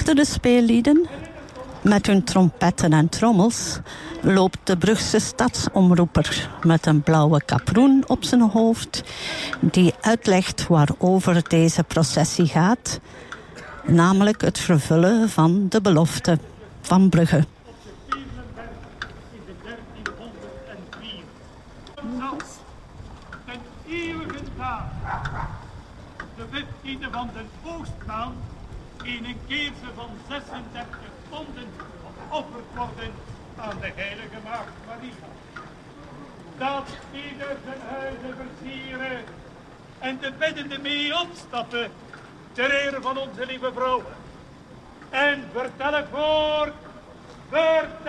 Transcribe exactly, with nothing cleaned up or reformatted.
Achter de speellieden, met hun trompetten en trommels, loopt de Brugse stadsomroeper met een blauwe kaproen op zijn hoofd, die uitlegt waarover deze processie gaat, namelijk het vervullen van de belofte van Brugge. Ten eeuwige dag, de vijftiende van de oostmaand, in een keerse van zesendertig ponden geofferd worden aan de heilige maagd Maria. Dat ieder zijn huizen versieren en de beddende mee opstappen ter ere van onze lieve vrouwen. En vertel ik voor, vertel